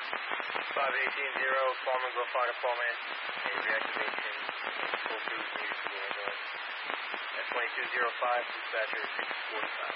518-0, Foreman, go fire deployment. A reactivation, full crews needed for the ambulance. At 2205, dispatcher 645.